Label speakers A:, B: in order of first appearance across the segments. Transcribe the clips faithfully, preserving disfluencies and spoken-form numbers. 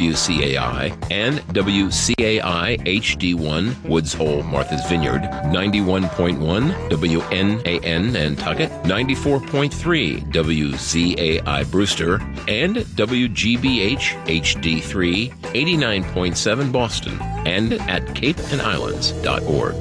A: W C A I and W C A I H D one Woods Hole, Martha's Vineyard, ninety-one point one W N A N Nantucket, ninety-four point three W Z A I Brewster, and W G B H H D three, eighty-nine point seven Boston, and at cape and islands dot org.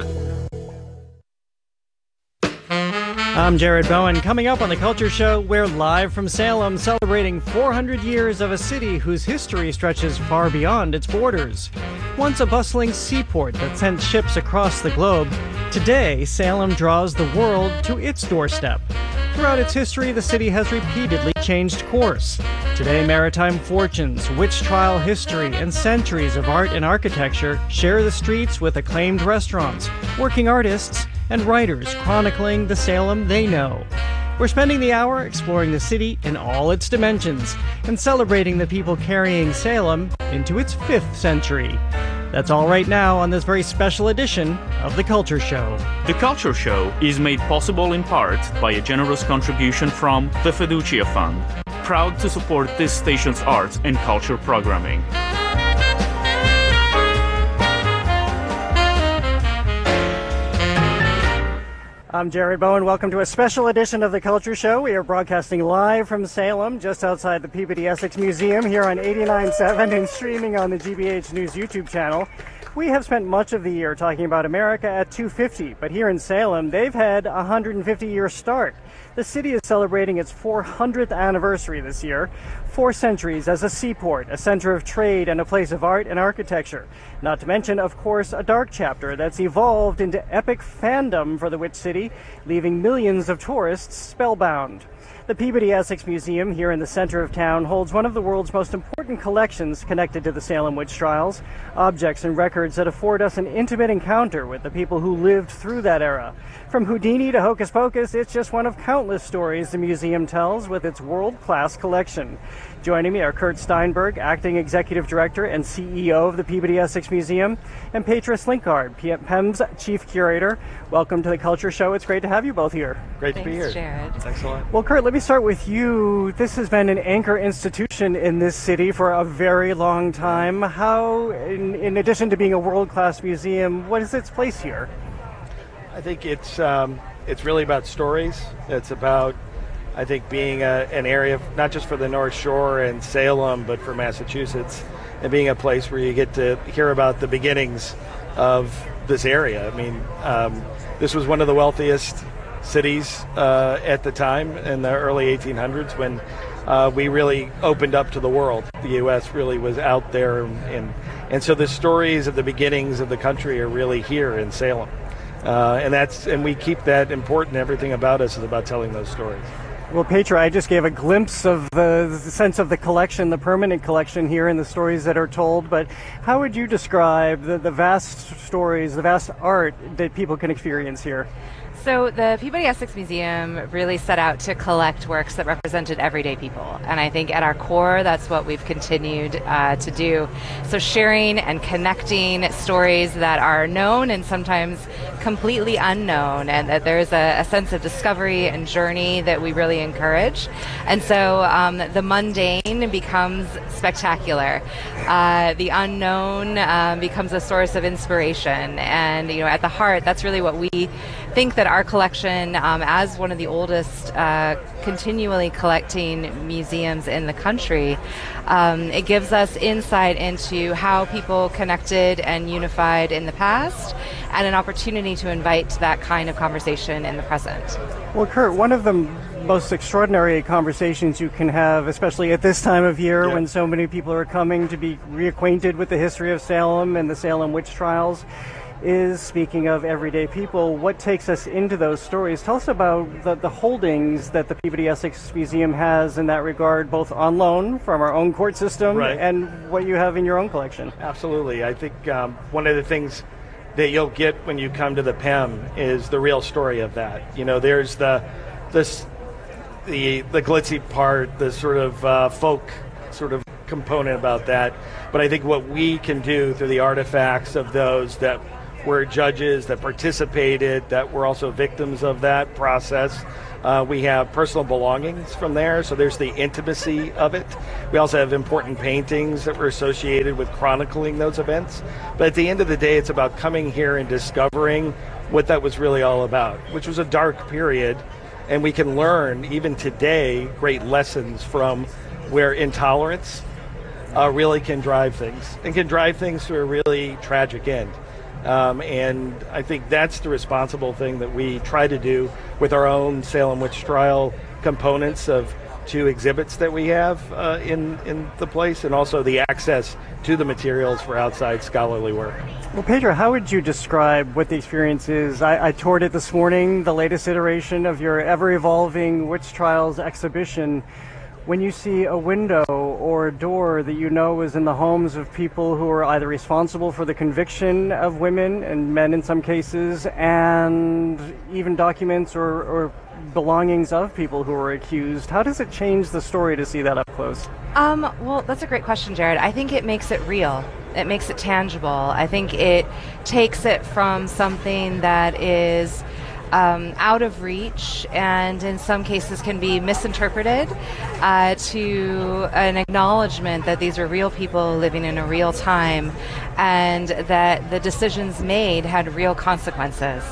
B: I'm Jared Bowen. Coming up on The Culture Show, we're live from Salem celebrating four hundred years of a city whose history stretches far beyond its borders. Once a bustling seaport that sent ships across the globe, today Salem draws the world to its doorstep. Throughout its history, the city has repeatedly changed course. Today, maritime fortunes, witch trial history, and centuries of art and architecture share the streets with acclaimed restaurants, working artists, and writers chronicling the Salem they know. We're spending the hour exploring the city in all its dimensions and celebrating the people carrying Salem into its fifth century. That's all right now on this very special edition of The Culture Show.
C: The Culture Show is made possible in part by a generous contribution from the Fiducia Fund, proud to support this station's arts and culture programming.
B: I'm Jared Bowen. Welcome to a special edition of The Culture Show. We are broadcasting live from Salem, just outside the Peabody Essex Museum, here on eighty-nine point seven and streaming on the G B H News YouTube channel. We have spent much of the year talking about America at two fifty, but here in Salem, they've had a one hundred fifty year start. The city is celebrating its four hundredth anniversary this year. Four centuries as a seaport, a center of trade, and a place of art and architecture. Not to mention, of course, a dark chapter that's evolved into epic fandom for the Witch City, leaving millions of tourists spellbound. The Peabody Essex Museum here in the center of town holds one of the world's most important collections connected to the Salem witch trials, objects and records that afford us an intimate encounter with the people who lived through that era. From Houdini to Hocus Pocus, it's just one of countless stories the museum tells with its world-class collection. Joining me are Kurt Steinberg, Acting Executive Director and C E O of the Peabody Essex Museum, and Petra Slinkard, P E M's Chief Curator. Welcome to The Culture Show. It's great to have you both here.
D: Great
E: Thanks,
D: to be here.
E: Jared.
D: Thanks a lot.
B: Well, Kurt, let me start with you. This has been an anchor institution in this city for a very long time. How, in, in addition to being a world-class museum, what is its place here?
D: I think it's um, it's really about stories. It's about, I think, being a, an area not just for the North Shore and Salem, but for Massachusetts, and being a place where you get to hear about the beginnings of this area. I mean, um, this was one of the wealthiest cities uh, at the time in the early eighteen hundreds when uh, we really opened up to the world. The U S really was out there, and, and, and so the stories of the beginnings of the country are really here in Salem. Uh, and that's and we keep that important. Everything about us is about telling those stories.
B: Well, Petra, I just gave a glimpse of the, the sense of the collection, the permanent collection here, and the stories that are told. But how would you describe the, the vast stories, the vast art that people can experience here?
E: So the Peabody Essex Museum really set out to collect works that represented everyday people. And I think at our core, that's what we've continued uh, to do. So sharing and connecting stories that are known and sometimes completely unknown, and that there's a, a sense of discovery and journey that we really encourage. And so um, the mundane becomes spectacular. Uh, the unknown um, becomes a source of inspiration. And, you know, at the heart, that's really what we think that our collection, um, as one of the oldest uh, continually collecting museums in the country, um, it gives us insight into how people connected and unified in the past, and an opportunity to invite that kind of conversation in the present.
B: Well, Kurt, one of the most extraordinary conversations you can have, especially at this time of year
D: yeah.
B: when so many people are coming to be reacquainted with the history of Salem and the Salem witch trials, is, speaking of everyday people, what takes us into those stories. Tell us about the, the holdings that the Peabody Essex Museum has in that regard, both on loan from our own court system
D: right.
B: and what you have in your own collection.
D: Absolutely. I think um, one of the things that you'll get when you come to the P E M is the real story of that. You know, there's the this the the glitzy part, the sort of uh, folk sort of component about that. But I think what we can do through the artifacts of those that were judges that participated, that were also victims of that process. Uh, we have personal belongings from there, so there's the intimacy of it. We also have important paintings that were associated with chronicling those events. But at the end of the day, it's about coming here and discovering what that was really all about, which was a dark period. And we can learn, even today, great lessons from where intolerance uh, really can drive things, and can drive things to a really tragic end. Um, and I think that's the responsible thing that we try to do with our own Salem Witch Trial components of two exhibits that we have uh, in, in the place, and also the access to the materials for outside scholarly work.
B: Well, Pedro, how would you describe what the experience is? I, I toured it this morning, the latest iteration of your ever-evolving Witch Trials exhibition. When you see a window or a door that you know is in the homes of people who are either responsible for the conviction of women and men in some cases, and even documents or, or belongings of people who were accused, how does it change the story to see that up close?
E: Um, well, that's a great question, Jared. I think it makes it real. It makes it tangible. I think it takes it from something that is Um, out of reach and in some cases can be misinterpreted uh, to an acknowledgement that these are real people living in a real time and that the decisions made had real consequences.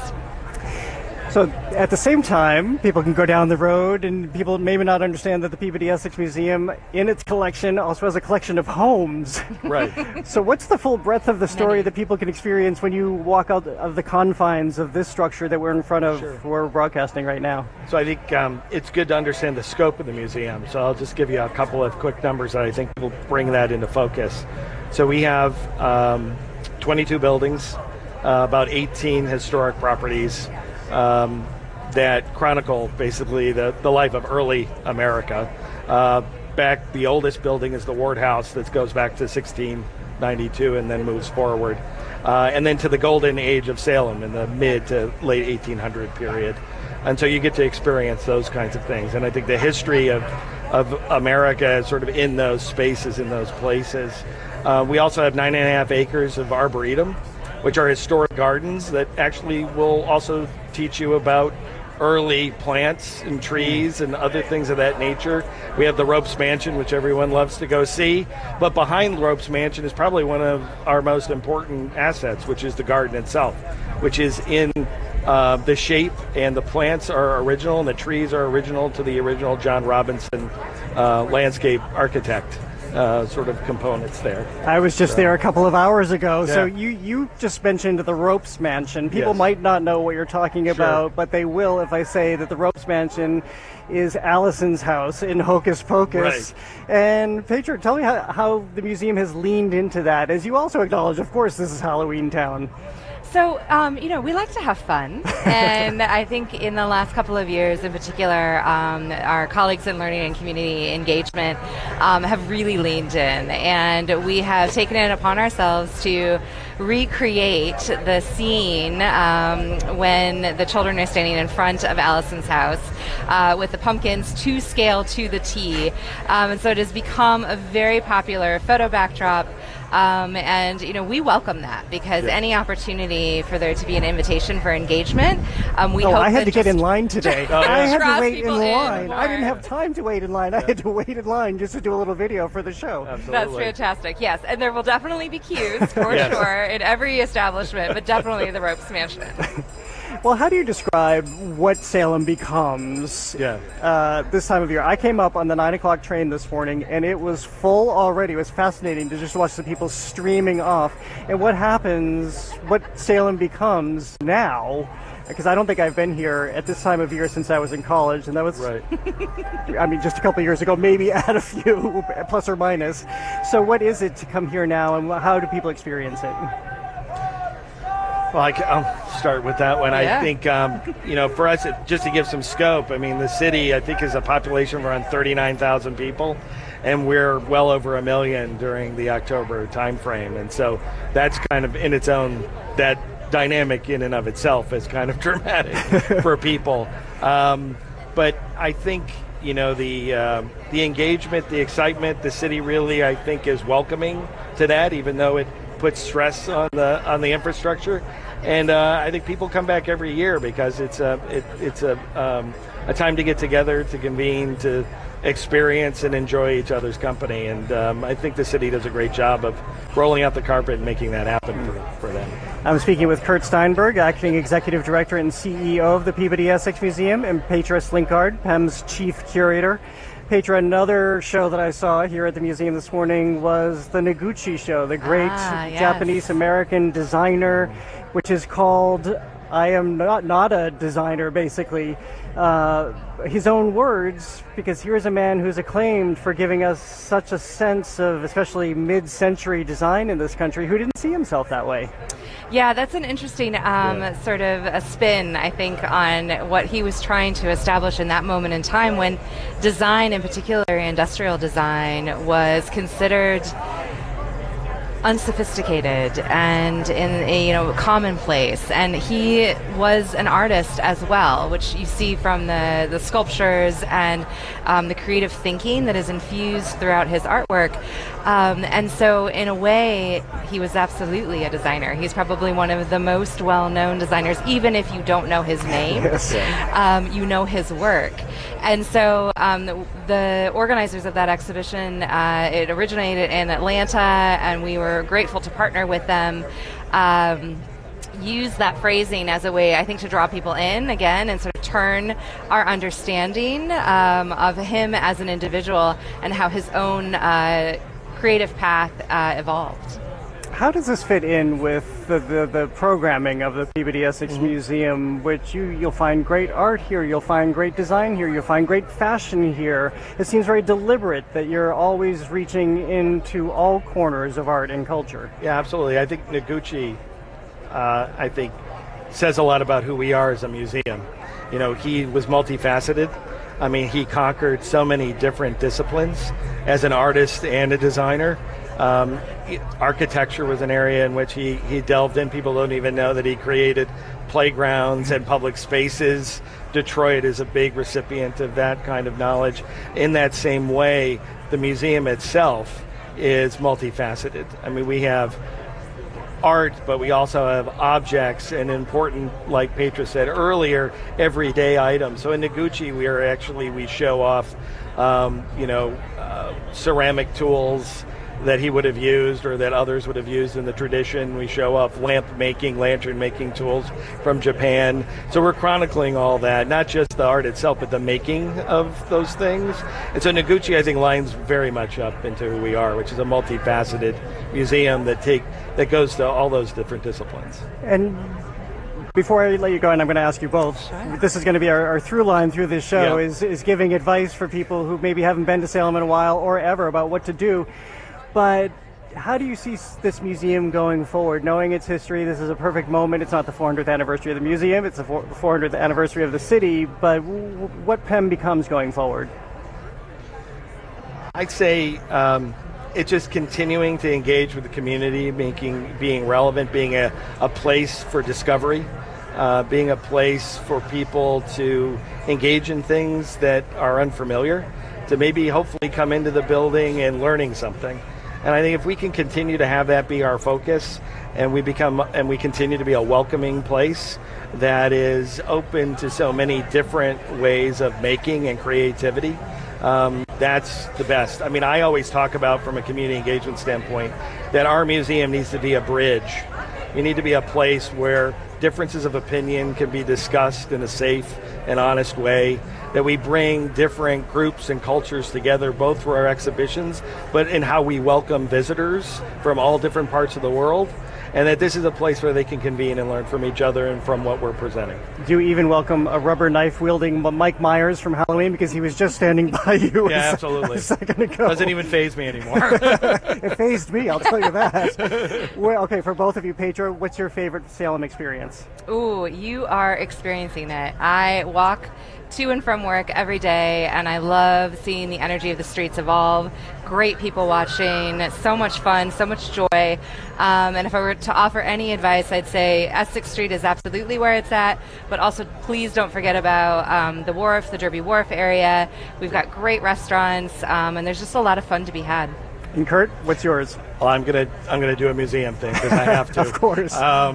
B: So at the same time, people can go down the road, and people maybe not understand that the Peabody Essex Museum, in its collection, also has a collection of homes.
D: Right.
B: So what's the full breadth of the story that people can experience when you walk out of the confines of this structure that we're in front of,
D: Sure.
B: we're broadcasting right now?
D: So I think um, it's good to understand the scope of the museum. So I'll just give you a couple of quick numbers that I think will bring that into focus. So we have um, twenty-two buildings, uh, about eighteen historic properties, Um, that chronicle basically the, the life of early America. Uh, back, the oldest building is the Ward House that goes back to sixteen ninety-two and then moves forward. Uh, and then to the golden age of Salem in the mid to late eighteen hundred period. And so you get to experience those kinds of things. And I think the history of, of America is sort of in those spaces, in those places. Uh, we also have nine and a half acres of arboretum, which are historic gardens that actually will also teach you about early plants and trees and other things of that nature. We have the Ropes Mansion, which everyone loves to go see, but behind Ropes Mansion is probably one of our most important assets, which is the garden itself, which is in uh, the shape, and the plants are original and the trees are original to the original John Robinson uh, landscape architect. Uh, sort of components there.
B: I was just
D: so.
B: there a couple of hours ago.
D: Yeah.
B: So you, you just mentioned the Ropes Mansion. People
D: Yes.
B: might not know what you're talking about,
D: Sure.
B: but they will if I say that the Ropes Mansion is Allison's house in Hocus Pocus.
D: Right.
B: And Pedro, tell me how, how the museum has leaned into that, as you also acknowledge, of course, this is Halloween Town.
E: So, um, you know, we like to have fun, and I think in the last couple of years in particular, um, our colleagues in learning and community engagement um, have really leaned in, and we have taken it upon ourselves to recreate the scene um, when the children are standing in front of Allison's house uh, with the pumpkins to scale to the T. Um, and so it has become a very popular photo backdrop. Um, and, you know, we welcome that because
D: Yeah.
E: any opportunity for there to be an invitation for engagement, um, we
B: oh,
E: hope
B: I had
E: that
B: to get
E: just-
B: in line today.
D: Oh, yeah.
B: I had to
E: Draws
B: wait in
E: people in
B: line. I didn't
E: more.
B: have time to wait in line. I had to wait in line just to do a little video for the show.
D: Absolutely.
E: That's fantastic. Yes, and there will definitely be queues for
D: Yes.
E: sure in every establishment, but definitely the Ropes Mansion.
B: Well, how do you describe what Salem becomes
D: Yeah.
B: uh, this time of year? I came up on the nine o'clock train this morning, and it was full already. It was fascinating to just watch the people streaming off. And what happens, what Salem becomes now, because I don't think I've been here at this time of year since I was in college, and that was,
D: Right.
B: I mean, just a couple of years ago, maybe add a few, plus or minus. So what is it to come here now, and how do people experience it?
D: Well, I, will start with that one.
E: Yeah.
D: I think, um, you know, for us, it, just to give some scope, I mean, the city, I think, is a population of around thirty-nine thousand people, and we're well over a million during the October timeframe. And so that's kind of in its own, that dynamic in and of itself is kind of dramatic for people. Um, but I think, you know, the um, the engagement, the excitement, the city really, I think, is welcoming to that, even though it puts stress on the on the infrastructure. And uh, I think people come back every year because it's a it, it's a um, a time to get together, to convene, to experience and enjoy each other's company. And um, I think the city does a great job of rolling out the carpet and making that happen for, for them.
B: I'm speaking with Kurt Steinberg, Acting Executive Director and C E O of the Peabody Essex Museum, and Petra Slinkard, P E M's Chief Curator. Petra, another show that I saw here at the museum this morning was the Noguchi Show, the great
E: ah, yes.
B: Japanese-American designer, which is called I Am Not, not a Designer, basically. Uh, his own words, because here's a man who's acclaimed for giving us such a sense of especially mid-century design in this country, who didn't see himself that way.
E: Yeah, that's an interesting um, yeah. sort of a spin, I think, on what he was trying to establish in that moment in time when design, in particular industrial design, was considered unsophisticated and in a, you know, commonplace. And he was an artist as well, which you see from the, the sculptures and um, the creative thinking that is infused throughout his artwork. Um, and so in a way, he was absolutely a designer. He's probably one of the most well-known designers, even if you don't know his name,
B: yes.
E: um, you know his work. And so um, the, the organizers of that exhibition, uh, it originated in Atlanta, and we were grateful to partner with them. Um, use that phrasing as a way, I think, to draw people in again and sort of turn our understanding um, of him as an individual and how his own uh, creative path uh, evolved.
B: How does this fit in with the, the, the programming of the Peabody Essex mm-hmm. Museum, which you, you'll find great art here, you'll find great design here, you'll find great fashion here. It seems very deliberate that you're always reaching into all corners of art and culture.
D: Yeah, absolutely. I think Noguchi, uh, I think, says a lot about who we are as a museum. You know, he was multifaceted. I mean, he conquered so many different disciplines as an artist and a designer. Um, architecture was an area in which he, he delved in. People don't even know that he created playgrounds and public spaces. Detroit is a big recipient of that kind of knowledge. In that same way, the museum itself is multifaceted. I mean, we have art, but we also have objects and important, like Petra said earlier, everyday items. So in Noguchi, we are actually, we show off, um, you know, uh, ceramic tools that he would have used or that others would have used in the tradition. We show off lamp making, lantern making tools from Japan. So we're chronicling all that, not just the art itself, but the making of those things. And so Noguchi, I think, lines very much up into who we are, which is a multifaceted museum that take that goes to all those different disciplines.
B: And before I let you go, and I'm going to ask you both,
E: sure.
B: This is going to be our, our through line through this show,
D: Yep.
B: is, is giving advice for people who maybe haven't been to Salem in a while or ever about what to do. But how do you see this museum going forward, knowing its history? This is a perfect moment. It's not the four hundredth anniversary of the museum, it's the four hundredth anniversary of the city, but w- what P E M becomes going forward?
D: I'd say um, it's just continuing to engage with the community, making being relevant, being a, a place for discovery, uh, being a place for people to engage in things that are unfamiliar, to maybe hopefully come into the building and learning something. And I think if we can continue to have that be our focus, and we become and we continue to be a welcoming place that is open to so many different ways of making and creativity, um, that's the best. I mean, I always talk about, from a community engagement standpoint, that our museum needs to be a bridge. We need to be a place where differences of opinion can be discussed in a safe and honest way, that we bring different groups and cultures together, both through our exhibitions, but in how we welcome visitors from all different parts of the world, and that this is a place where they can convene and learn from each other and from what we're presenting.
B: Do you even welcome a rubber knife wielding Mike Myers from Halloween, because he was just standing by you
D: Yeah,
B: a,
D: absolutely.
B: a second ago?
D: Doesn't even faze me anymore.
B: It fazed me, I'll tell you that. Well, okay, for both of you, Petra, what's your favorite Salem experience?
E: Ooh, you are experiencing it. I walk to and from work every day, and I love seeing the energy of the streets evolve. Great people watching, so much fun, so much joy. Um, and if I were to offer any advice, I'd say Essex Street is absolutely where it's at, but also please don't forget about um, the Wharf, the Derby Wharf area. We've got great restaurants, um, and there's just a lot of fun to be had.
B: And Kurt, what's yours?
D: Well, I'm gonna I'm gonna do a museum thing because I have to.
B: Of course.
D: Um,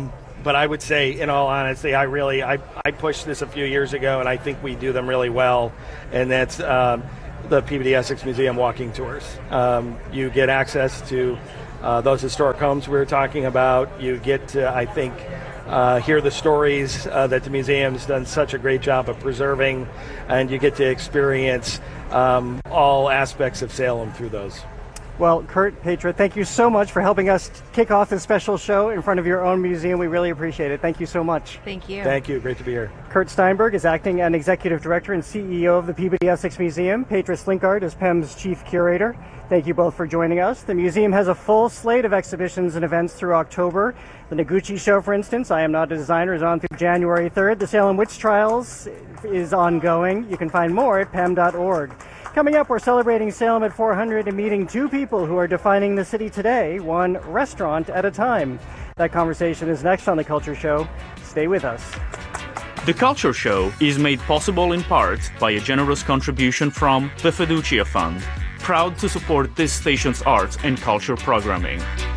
D: but I would say, in all honesty, I really I, I pushed this a few years ago, and I think we do them really well, and that's um, the Peabody Essex Museum walking tours. Um, you get access to uh, those historic homes we were talking about. You get to, I think, uh, hear the stories uh, that the museum's done such a great job of preserving, and you get to experience um, all aspects of Salem through those.
B: Well, Kurt, Petra, thank you so much for helping us kick off this special show in front of your own museum. We really appreciate it. Thank you so much.
E: Thank you.
D: Thank you. Great to be here.
B: Kurt Steinberg is acting and executive director and C E O of the Peabody Essex Museum. Petra Slinkard is P E M's chief curator. Thank you both for joining us. The museum has a full slate of exhibitions and events through October. The Noguchi Show, for instance, I Am Not a Designer, is on through January third. The Salem Witch Trials is ongoing. You can find more at P E M dot org. Coming up, we're celebrating Salem at four hundred and meeting two people who are defining the city today, one restaurant at a time. That conversation is next on The Culture Show. Stay with us.
C: The Culture Show is made possible in part by a generous contribution from the Fiducia Fund, proud to support this station's arts and culture programming.